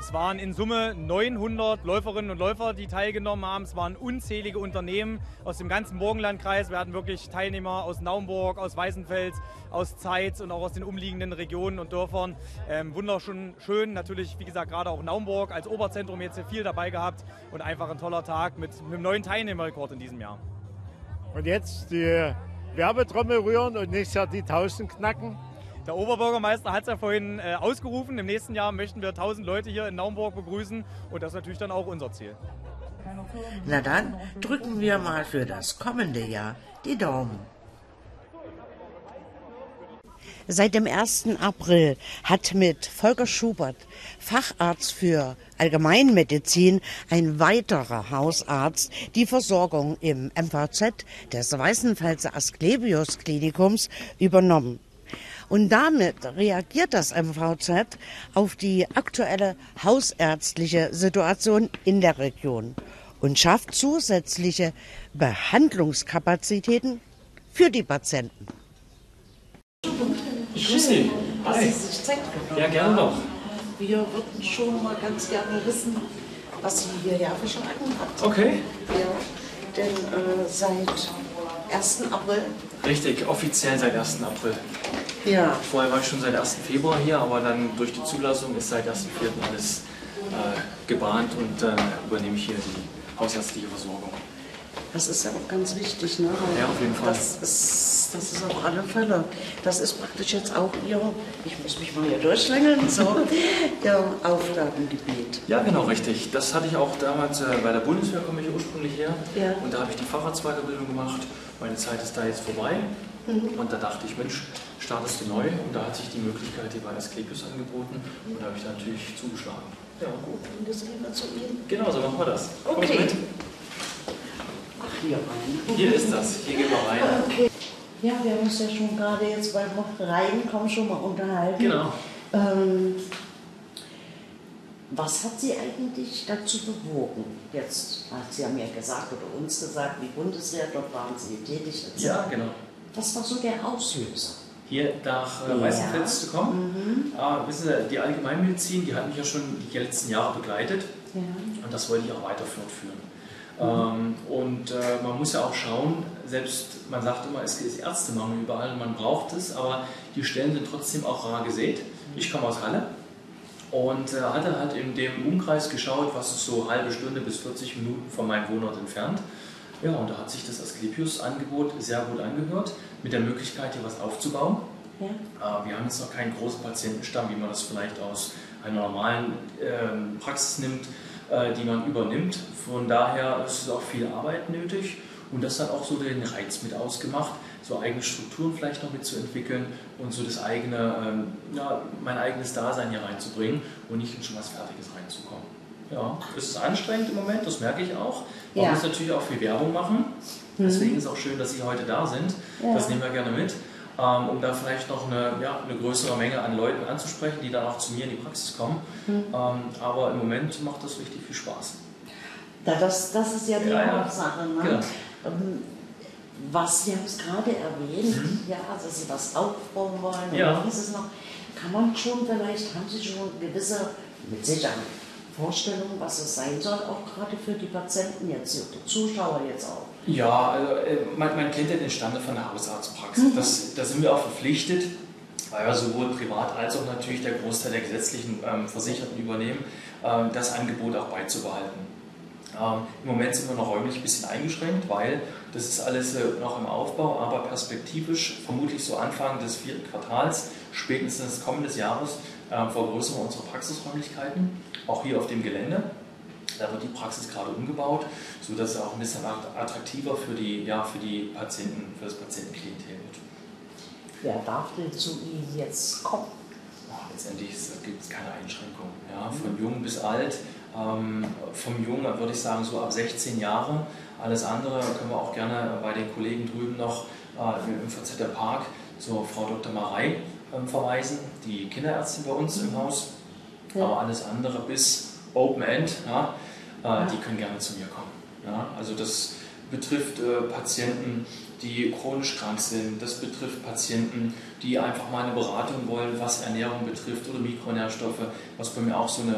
Es waren in Summe 900 Läuferinnen und Läufer, die teilgenommen haben. Es waren unzählige Unternehmen aus dem ganzen Burgenlandkreis. Wir hatten wirklich Teilnehmer aus Naumburg, aus Weißenfels, aus Zeitz und auch aus den umliegenden Regionen und Dörfern. Wunderschön, schön. Natürlich, wie gesagt, gerade auch Naumburg als Oberzentrum jetzt hier viel dabei gehabt. Und einfach ein toller Tag mit einem neuen Teilnehmerrekord in diesem Jahr. Und jetzt die Werbetrommel rühren und nächstes Jahr die 1000 knacken. Der Oberbürgermeister hat es ja vorhin ausgerufen. Im nächsten Jahr möchten wir 1000 Leute hier in Naumburg begrüßen. Und das ist natürlich dann auch unser Ziel. Na dann drücken wir mal für das kommende Jahr die Daumen. Seit dem 1. April hat mit Volker Schubert, Facharzt für Allgemeinmedizin, ein weiterer Hausarzt die Versorgung im MVZ des Weißenfelser Asklepios Klinikums übernommen. Und damit reagiert das MVZ auf die aktuelle hausärztliche Situation in der Region und schafft zusätzliche Behandlungskapazitäten für die Patienten. Ich grüße Sie. Dass Sie sich Zeit genommen Ja, gerne doch. Wir würden schon mal ganz gerne wissen, was Sie hierher verschlagen hat. Okay. Ja, denn seit 1. April. Richtig, offiziell seit 1. April. Ja. Vorher war ich schon seit 1. Februar hier, aber dann durch die Zulassung ist seit 1.4. alles gebahnt und übernehme ich hier die hausärztliche Versorgung. Das ist ja auch ganz wichtig, ne? Ja, auf jeden Fall. Das ist auf alle Fälle. Das ist praktisch jetzt auch Ihr, ich muss mich mal hier durchschlängeln, so, Ihr Aufgabengebiet. Ja, genau, richtig. Das hatte ich auch damals, bei der Bundeswehr komme ich ursprünglich her. Ja. Und da habe ich die Facharztweiterbildung gemacht. Meine Zeit ist da jetzt vorbei. Und da dachte ich, Mensch, startest du neu? Und da hat sich die Möglichkeit hier bei Asklepios angeboten. Und da habe ich da natürlich zugeschlagen. Ja, gut. Und das gehen wir zu Ihnen. Genau, so machen wir das. Kommt Okay. mit. Ach, hier rein. Hier ist das. Hier gehen wir rein. Okay. Ja, wir haben uns ja schon gerade jetzt beim Reinkommen schon mal unterhalten. Genau. Was hat Sie eigentlich dazu bewogen? Jetzt, Sie haben ja gesagt oder uns gesagt, die Bundeswehr, dort waren Sie tätig. Ja, genau. Was war so der Auslöser? Hier nach Weißenfels zu kommen. Wissen Sie, die Allgemeinmedizin, die hat mich ja schon die letzten Jahre begleitet. Ja. Und das wollte ich auch weiter fortführen. Man muss ja auch schauen, selbst man sagt immer, es ist Ärztemangel überall, man braucht es, aber die Stellen sind trotzdem auch rar gesät. Ich komme aus Halle und hatte halt in dem Umkreis geschaut, was ist so halbe Stunde bis 40 Minuten von meinem Wohnort entfernt. Ja, und da hat sich das Asklepios-Angebot sehr gut angehört, mit der Möglichkeit, hier was aufzubauen. Ja. Wir haben jetzt noch keinen großen Patientenstamm, wie man das vielleicht aus einer normalen Praxis nimmt, die man übernimmt. Von daher ist es auch viel Arbeit nötig und das hat auch so den Reiz mit ausgemacht, so eigene Strukturen vielleicht noch mitzuentwickeln und so das eigene, mein eigenes Dasein hier reinzubringen und nicht in schon was Fertiges reinzukommen. Ja, es ist anstrengend im Moment, das merke ich auch. Man muss natürlich auch viel Werbung machen, deswegen ist es auch schön, dass Sie heute da sind. Ja. Das nehmen wir gerne mit. Um da vielleicht noch eine größere Menge an Leuten anzusprechen, die dann auch zu mir in die Praxis kommen. Aber im Moment macht das richtig viel Spaß. Das ist ja die Hauptsache. Ne? Genau. Was Sie haben es gerade erwähnt, also Sie was aufbauen wollen, ja. Ist es noch, kann man schon vielleicht, haben Sie schon gewisse, mit Sicherheit, Vorstellungen, was es sein soll, auch gerade für die Patienten jetzt, die Zuschauer jetzt auch? Ja, also man kennt ja den Standard von der Hausarztpraxis. Da sind wir auch verpflichtet, weil wir sowohl privat als auch natürlich der Großteil der gesetzlichen Versicherten übernehmen, das Angebot auch beizubehalten. Im Moment sind wir noch räumlich ein bisschen eingeschränkt, weil das ist alles noch im Aufbau, aber perspektivisch, vermutlich so Anfang des 4. Quartals, spätestens des kommenden Jahres, vergrößern wir unsere Praxisräumlichkeiten, auch hier auf dem Gelände. Da wird die Praxis gerade umgebaut, sodass es auch ein bisschen attraktiver für die Patienten, für das Patientenklientel wird. Wer darf denn zu Ihnen jetzt kommen? Letztendlich gibt es keine Einschränkung. Ja, von jung bis alt. Vom Jungen würde ich sagen so ab 16 Jahre. Alles andere können wir auch gerne bei den Kollegen drüben noch im VZ Park zur Frau Dr. Marei verweisen, die Kinderärztin bei uns im Haus. Ja. Aber alles andere bis Open End, die können gerne zu mir kommen. Ja, also das betrifft Patienten, die chronisch krank sind, das betrifft Patienten, die einfach mal eine Beratung wollen, was Ernährung betrifft oder Mikronährstoffe, was bei mir auch so eine